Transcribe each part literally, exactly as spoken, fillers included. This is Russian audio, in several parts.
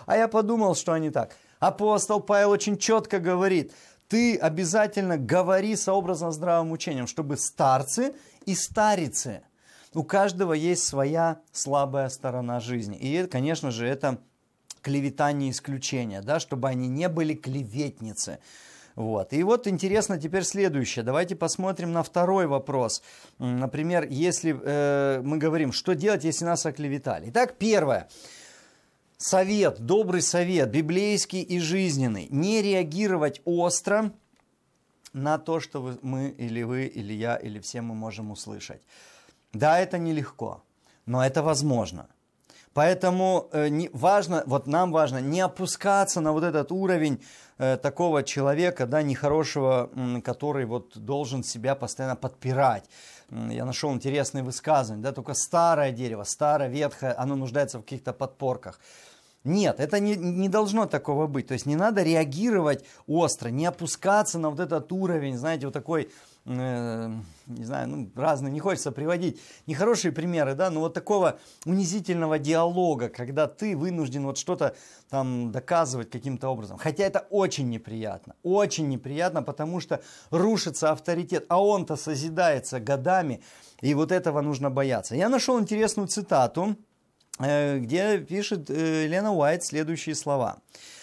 а я подумал, что они так. Апостол Павел очень четко говорит, ты обязательно говори сообразно здравым учением, чтобы старцы и старицы, у каждого есть своя слабая сторона жизни. И, конечно же, это клевета не исключение, да, чтобы они не были клеветницы. Вот. И вот интересно теперь следующее. Давайте посмотрим на второй вопрос. Например, если э, мы говорим, что делать, если нас оклеветали. Итак, первое. Совет, добрый совет, библейский и жизненный. Не реагировать остро на то, что вы, мы или вы, или я, или все мы можем услышать. Да, это нелегко, но это возможно. Поэтому э, не, важно, вот нам важно не опускаться на вот этот уровень э, такого человека, да, нехорошего, м, который вот должен себя постоянно подпирать. Я нашел интересные высказывания, да, только старое дерево, старое, ветхое, оно нуждается в каких-то подпорках. Нет, это не, не должно такого быть. То есть не надо реагировать остро, не опускаться на вот этот уровень, знаете, вот такой... не знаю, ну, разные, не хочется приводить нехорошие примеры, да, но вот такого унизительного диалога, когда ты вынужден вот что-то там доказывать каким-то образом. Хотя это очень неприятно, очень неприятно, потому что рушится авторитет, а он-то созидается годами, и вот этого нужно бояться. Я нашел интересную цитату, где пишет Елена Уайт следующие слова.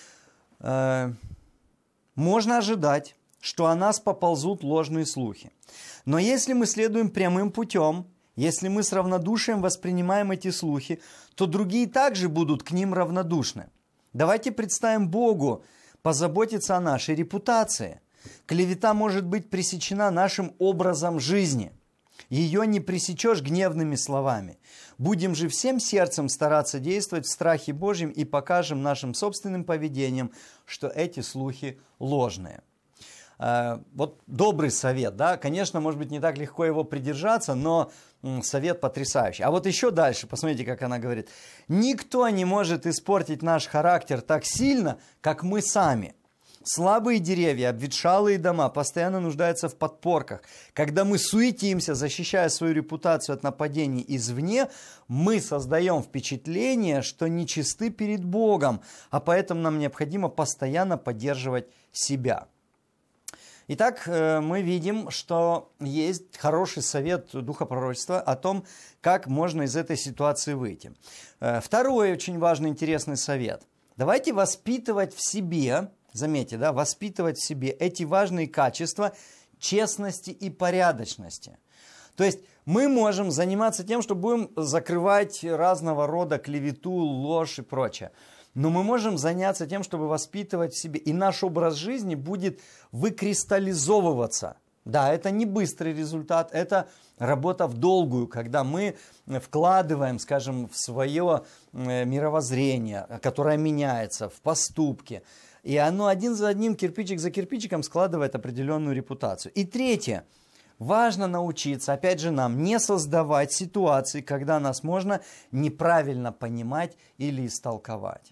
«Можно ожидать, что о нас поползут ложные слухи. Но если мы следуем прямым путем, если мы с равнодушием воспринимаем эти слухи, то другие также будут к ним равнодушны. Давайте представим Богу позаботиться о нашей репутации. Клевета может быть пресечена нашим образом жизни. Ее не пресечешь гневными словами. Будем же всем сердцем стараться действовать в страхе Божьем и покажем нашим собственным поведением, что эти слухи ложные». Вот добрый совет, да, конечно, может быть, не так легко его придержаться, но совет потрясающий. А вот еще дальше, посмотрите, как она говорит. Никто не может испортить наш характер так сильно, как мы сами. Слабые деревья, обветшалые дома постоянно нуждаются в подпорках. Когда мы суетимся, защищая свою репутацию от нападений извне, мы создаем впечатление, что нечисты перед Богом, а поэтому нам необходимо постоянно поддерживать себя. Итак, мы видим, что есть хороший совет Духа Пророчества о том, как можно из этой ситуации выйти. Второй очень важный, интересный совет. Давайте воспитывать в себе, заметьте, да, воспитывать в себе эти важные качества честности и порядочности. То есть мы можем заниматься тем, что будем закрывать разного рода клевету, ложь и прочее. Но мы можем заняться тем, чтобы воспитывать в себе. И наш образ жизни будет выкристаллизовываться. Да, это не быстрый результат, это работа в долгую, когда мы вкладываем, скажем, в свое мировоззрение, которое меняется, в поступки. И оно один за одним, кирпичик за кирпичиком складывает определенную репутацию. И третье. Важно научиться, опять же нам, не создавать ситуации, когда нас можно неправильно понимать или истолковать.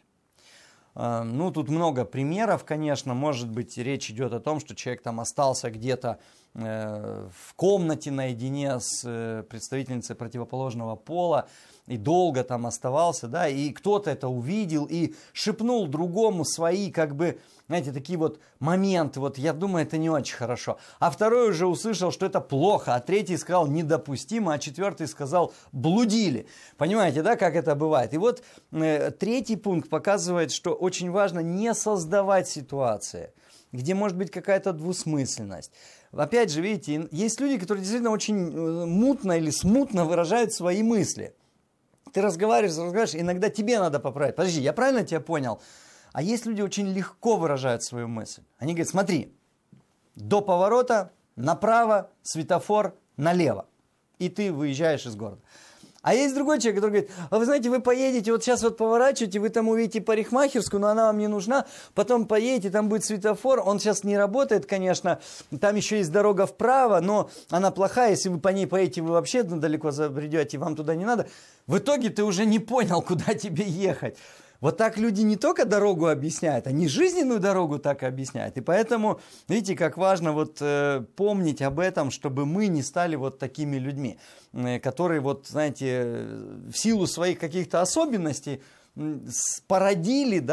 Ну, тут много примеров, конечно, может быть, речь идет о том, что человек там остался где-то э, в комнате наедине с э, представительницей противоположного пола и долго там оставался, да, и кто-то это увидел и шепнул другому свои, как бы, знаете, такие вот моменты, вот я думаю, это не очень хорошо. А второй уже услышал, что это плохо, а третий сказал недопустимо, а четвертый сказал блудили. Понимаете, да, как это бывает? И вот э, третий пункт показывает, что очень важно не создавать ситуации, где может быть какая-то двусмысленность. Опять же, видите, есть люди, которые действительно очень мутно или смутно выражают свои мысли. Ты разговариваешь, разговариваешь, иногда тебе надо поправить. Подожди, я правильно тебя понял? А есть люди, очень легко выражают свою мысль. Они говорят, смотри, до поворота направо, светофор налево. И ты выезжаешь из города. А есть другой человек, который говорит, а вы знаете, вы поедете, вот сейчас вот поворачиваете, вы там увидите парикмахерскую, но она вам не нужна, потом поедете, там будет светофор, он сейчас не работает, конечно, там еще есть дорога вправо, но она плохая, если вы по ней поедете, вы вообще далеко забредете, вам туда не надо. В итоге ты уже не понял, куда тебе ехать. Вот так люди не только дорогу объясняют, они жизненную дорогу так и объясняют. И поэтому, видите, как важно вот, э, помнить об этом, чтобы мы не стали вот такими людьми, э, которые, вот, знаете, в силу своих каких-то особенностей э, породили, да,